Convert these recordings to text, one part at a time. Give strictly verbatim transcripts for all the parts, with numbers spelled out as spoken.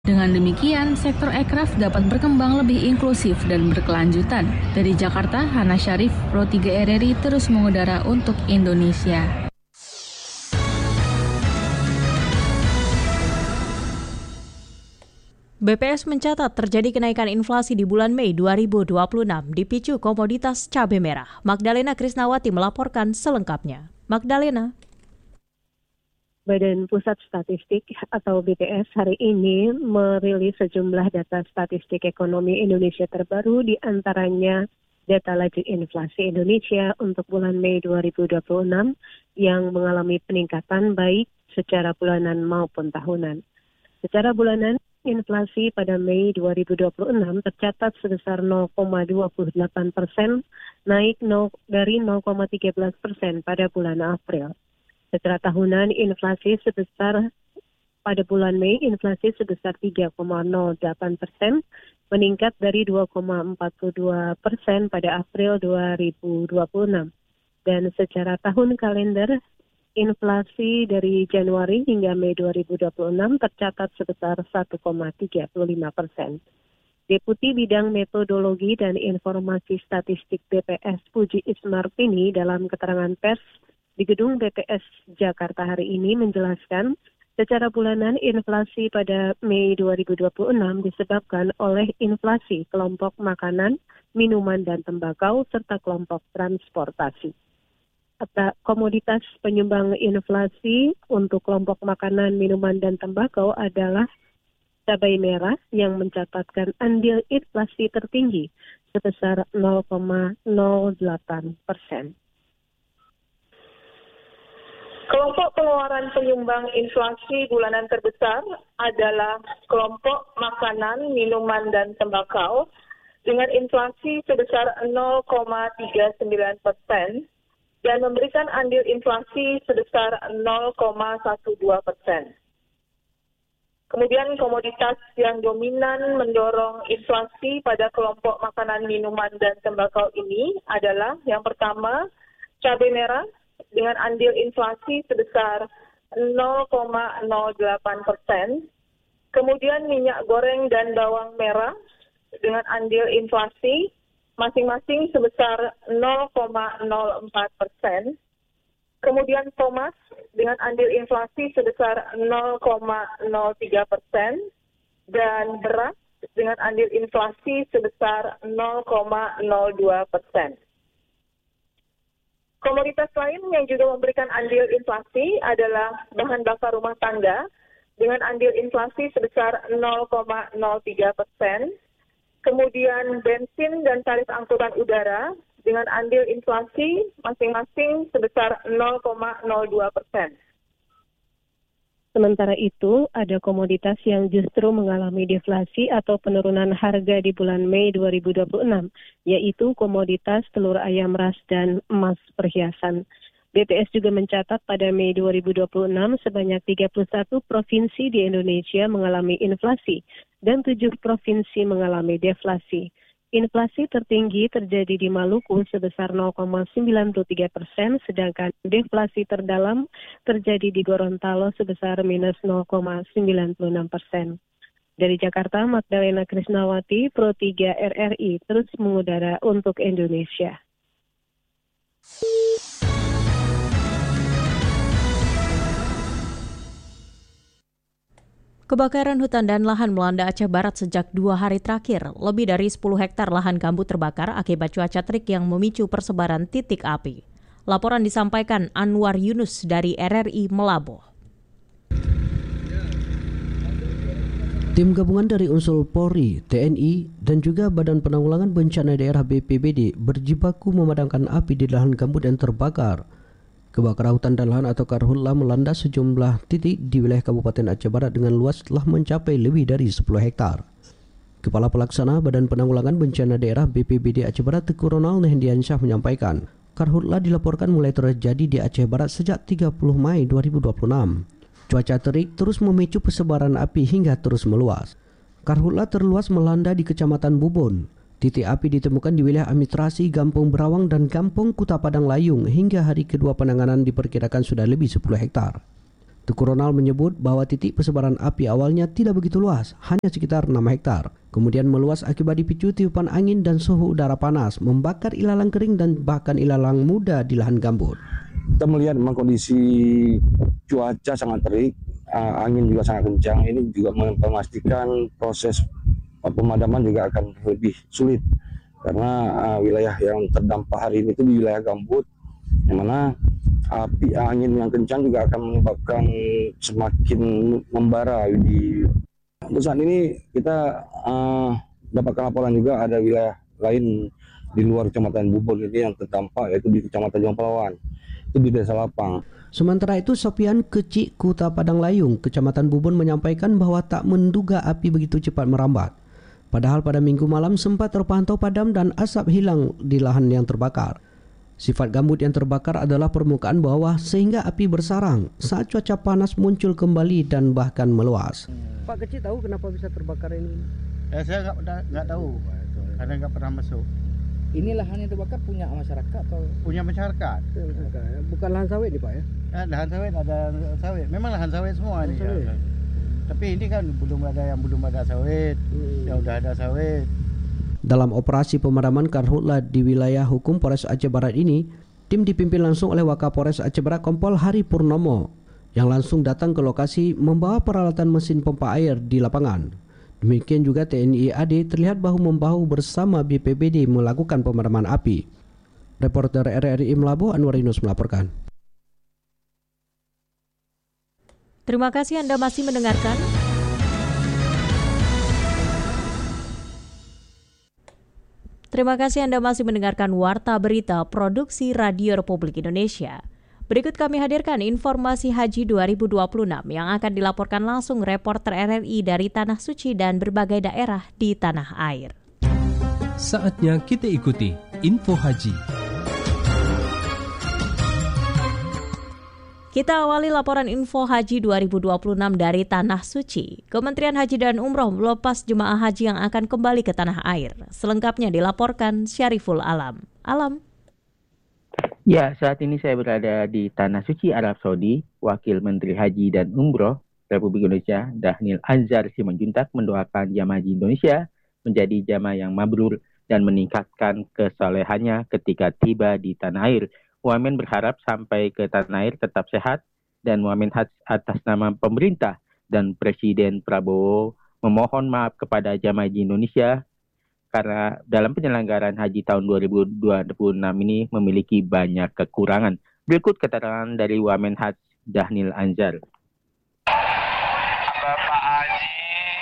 Dengan demikian, sektor aircraft dapat berkembang lebih inklusif dan berkelanjutan. Dari Jakarta, Hana Syarif, Pro tiga R R I terus mengudara untuk Indonesia. B P S mencatat terjadi kenaikan inflasi di bulan Mei dua ribu dua puluh enam dipicu komoditas cabai merah. Magdalena Krisnawati melaporkan selengkapnya. Magdalena. Badan Pusat Statistik atau B P S hari ini merilis sejumlah data statistik ekonomi Indonesia terbaru, di antaranya data laju inflasi Indonesia untuk bulan Mei dua ribu dua puluh enam yang mengalami peningkatan baik secara bulanan maupun tahunan. Secara bulanan, inflasi pada Mei dua ribu dua puluh enam tercatat sebesar nol koma dua delapan persen, naik dari nol koma tiga belas persen pada bulan April. Secara tahunan, inflasi sebesar pada bulan Mei, inflasi sebesar tiga koma nol delapan persen, meningkat dari dua koma empat dua persen pada April dua ribu dua puluh enam. Dan secara tahun kalender, inflasi dari Januari hingga Mei dua ribu dua puluh enam tercatat sebesar satu koma tiga lima persen. Deputi Bidang Metodologi dan Informasi Statistik B P S Puji Ismartini dalam keterangan pers di Gedung B P S Jakarta hari ini menjelaskan, secara bulanan inflasi pada Mei dua ribu dua puluh enam disebabkan oleh inflasi kelompok makanan, minuman dan tembakau serta kelompok transportasi. Atau komoditas penyumbang inflasi untuk kelompok makanan, minuman dan tembakau adalah cabai merah yang mencatatkan andil inflasi tertinggi sebesar nol koma nol delapan persen. Kelompok pengeluaran penyumbang inflasi bulanan terbesar adalah kelompok makanan, minuman, dan tembakau dengan inflasi sebesar nol koma tiga sembilan persen dan memberikan andil inflasi sebesar nol koma dua belas persen. Kemudian komoditas yang dominan mendorong inflasi pada kelompok makanan, minuman, dan tembakau ini adalah yang pertama, cabai merah dengan andil inflasi sebesar nol koma nol delapan persen. Kemudian minyak goreng dan bawang merah dengan andil inflasi masing-masing sebesar nol koma nol empat persen. Kemudian tomat dengan andil inflasi sebesar nol koma nol tiga persen. Dan beras dengan andil inflasi sebesar nol koma nol dua persen. Komoditas lain yang juga memberikan andil inflasi adalah bahan bakar rumah tangga dengan andil inflasi sebesar nol koma nol tiga persen. Kemudian bensin dan tarif angkutan udara dengan andil inflasi masing-masing sebesar nol koma nol dua persen. Sementara itu, ada komoditas yang justru mengalami deflasi atau penurunan harga di bulan Mei dua ribu dua puluh enam, yaitu komoditas telur ayam ras dan emas perhiasan. B P S juga mencatat pada Mei dua ribu dua puluh enam sebanyak tiga puluh satu provinsi di Indonesia mengalami inflasi dan tujuh provinsi mengalami deflasi. Inflasi tertinggi terjadi di Maluku sebesar nol koma sembilan tiga persen, sedangkan deflasi terdalam terjadi di Gorontalo sebesar minus nol koma sembilan enam persen. Dari Jakarta, Magdalena Krisnawati, Pro tiga R R I, terus mengudara untuk Indonesia. Kebakaran hutan dan lahan melanda Aceh Barat sejak dua hari terakhir. Lebih dari sepuluh hektar lahan gambut terbakar akibat cuaca terik yang memicu persebaran titik api. Laporan disampaikan Anwar Yunus dari R R I Melaboh. Tim gabungan dari unsur Polri, T N I, dan juga Badan Penanggulangan Bencana Daerah B P B D berjibaku memadamkan api di lahan gambut yang terbakar. Kebakaran hutan dan lahan atau karhutla melanda sejumlah titik di wilayah Kabupaten Aceh Barat dengan luas telah mencapai lebih dari sepuluh hektar. Kepala Pelaksana Badan Penanggulangan Bencana Daerah B P B D Aceh Barat Teku Ronald Nehendiansyah menyampaikan, karhutla dilaporkan mulai terjadi di Aceh Barat sejak tiga puluh Mei dua ribu dua puluh enam. Cuaca terik terus memicu persebaran api hingga terus meluas. Karhutla terluas melanda di Kecamatan Bubon. Titik api ditemukan di wilayah Amitrasi, Gampung Berawang, dan Gampung Kuta Padang Layung. Hingga hari kedua penanganan diperkirakan sudah lebih sepuluh hektar. Teguh Ronald menyebut bahwa titik persebaran api awalnya tidak begitu luas, hanya sekitar enam hektar. Kemudian meluas akibat dipicu tiupan angin dan suhu udara panas, membakar ilalang kering dan bahkan ilalang muda di lahan gambut. Kita melihat memang kondisi cuaca sangat terik, angin juga sangat kencang. Ini juga memastikan proses pemadaman juga akan lebih sulit. Karena wilayah yang terdampak hari ini itu di wilayah gambut, yang mana api angin yang kencang juga akan menyebabkan semakin membara di. Untuk saat ini kita uh, dapatkan laporan juga ada wilayah lain di luar Kecamatan Bubon ini yang terdampak, yaitu di Kecamatan Jompalawan, itu di Desa Lapang. Sementara itu, Sopian Kecik Kuta Padang Layung, Kecamatan Bubon menyampaikan bahwa tak menduga api begitu cepat merambat. Padahal pada minggu malam sempat terpantau padam dan asap hilang di lahan yang terbakar. Sifat gambut yang terbakar adalah permukaan bawah sehingga api bersarang saat cuaca panas muncul kembali dan bahkan meluas. Pak Kecil tahu kenapa bisa terbakar ini? Ya, saya nggak nggak tahu karena nggak pernah masuk. Ini lahan yang terbakar punya masyarakat atau? Punya masyarakat. Bukan lahan sawit nih Pak ya? Ya, lahan sawit ada sawit. Memang lahan sawit semua ini. Ya. Tapi ini kan belum ada yang belum ada sawit. Hmm. Ya udah ada sawit. Dalam operasi pemadaman karhutla di wilayah hukum Polres Aceh Barat ini, tim dipimpin langsung oleh Wakapolres Aceh Barat Kompol Hari Purnomo yang langsung datang ke lokasi membawa peralatan mesin pompa air di lapangan. Demikian juga T N I A D terlihat bahu-membahu bersama B P B D melakukan pemadaman api. Reporter R R I Melabo Anwar Yunus melaporkan. Terima kasih Anda masih mendengarkan. Terima kasih Anda masih mendengarkan Warta Berita Produksi Radio Republik Indonesia. Berikut kami hadirkan informasi Haji dua ribu dua puluh enam yang akan dilaporkan langsung reporter R R I dari Tanah Suci dan berbagai daerah di tanah air. Saatnya kita ikuti Info Haji. Kita awali laporan Info Haji dua ribu dua puluh enam dari Tanah Suci. Kementerian Haji dan Umroh melepas jemaah haji yang akan kembali ke tanah air. Selengkapnya dilaporkan Syariful Alam. Alam. Ya, saat ini saya berada di Tanah Suci, Arab Saudi. Wakil Menteri Haji dan Umroh Republik Indonesia, Dhanil Anzar Simanjuntak, mendoakan jamaah haji Indonesia menjadi jamaah yang mabrur dan meningkatkan kesolehannya ketika tiba di tanah air. Wamen berharap sampai ke tanah air tetap sehat dan Wamen atas nama pemerintah dan Presiden Prabowo memohon maaf kepada jamaah haji Indonesia karena dalam penyelenggaraan haji tahun dua ribu dua puluh enam ini memiliki banyak kekurangan. Berikut keterangan dari Wamen Haji Dhanil Anzar. Bapak Haji,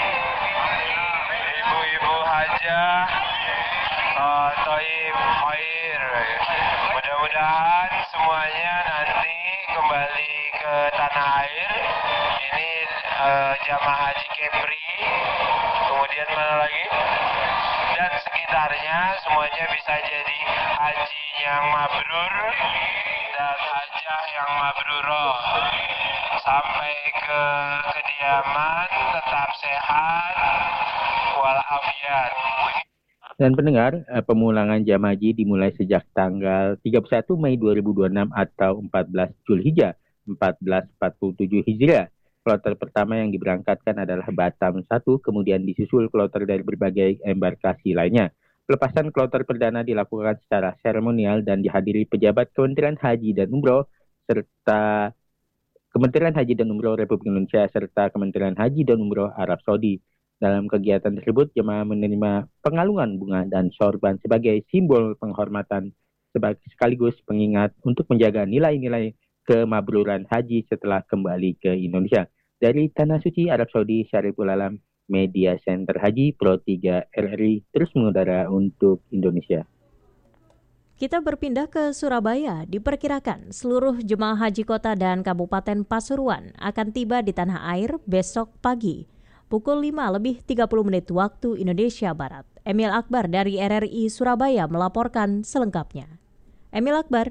Ibu-Ibu Hajah, uh, Toib Khair. Mudah-mudahan semuanya nanti kembali ke tanah air. Ini uh, jamaah haji Kepri, kemudian mana lagi? Dan sekitarnya semuanya bisa jadi haji yang mabrur dan hajah yang mabruroh. Sampai ke kediaman tetap sehat walafiat. Dan pendengar, pemulangan jamaah haji dimulai sejak tanggal tiga puluh satu Mei dua ribu dua puluh enam atau empat belas Zulhijjah empat belas empat puluh tujuh Hijriah. Kloter pertama yang diberangkatkan adalah Batam satu, kemudian disusul kloter dari berbagai embarkasi lainnya. Pelepasan kloter perdana dilakukan secara seremonial dan dihadiri pejabat Kementerian Haji dan Umroh serta Kementerian Haji dan Umroh Republik Indonesia serta Kementerian Haji dan Umroh Arab Saudi. Dalam kegiatan tersebut, jemaah menerima pengalungan bunga dan sorban sebagai simbol penghormatan sekaligus pengingat untuk menjaga nilai-nilai kemabruran haji setelah kembali ke Indonesia. Dari Tanah Suci, Arab Saudi, Syariful Alam, Media Center Haji Pro tiga R R I terus mengudara untuk Indonesia. Kita berpindah ke Surabaya. Diperkirakan seluruh jemaah haji kota dan Kabupaten Pasuruan akan tiba di tanah air besok pagi. Pukul lima lebih tiga puluh menit waktu Indonesia Barat. Emil Akbar dari R R I Surabaya melaporkan selengkapnya. Emil Akbar.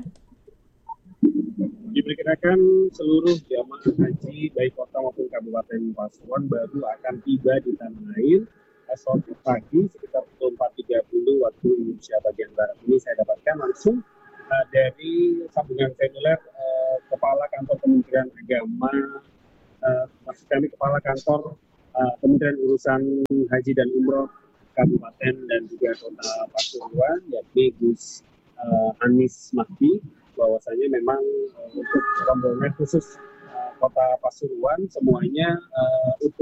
Diperkirakan seluruh jamaah haji baik kota maupun Kabupaten Pasuruan baru akan tiba di tanah air esok pagi sekitar pukul empat tiga puluh waktu Indonesia bagian Barat. Ini saya dapatkan langsung uh, dari sambungan seluler uh, Kepala Kantor Kementerian Agama uh, maksud kami Kepala Kantor uh, Kementerian Urusan Haji dan Umroh Kabupaten dan juga Kota Pasuruan, yakni Gus uh, Anis Mahdi, bahwasanya memang uh, untuk rombongan khusus uh, Kota Pasuruan semuanya uh,